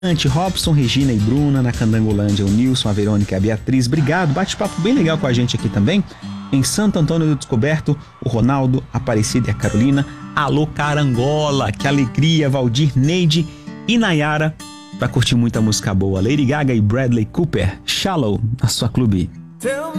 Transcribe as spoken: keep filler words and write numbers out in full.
Robson, Regina e Bruna. Na Candangolândia, o Nilson, a Verônica e a Beatriz. Obrigado, bate-papo bem legal com a gente aqui também. Em Santo Antônio do Descoberto, o Ronaldo, a Aparecida e a Carolina. Alô Carangola, que alegria, Valdir, Neide e Nayara, pra curtir muita música boa. Lady Gaga e Bradley Cooper, Shallow, na sua clube.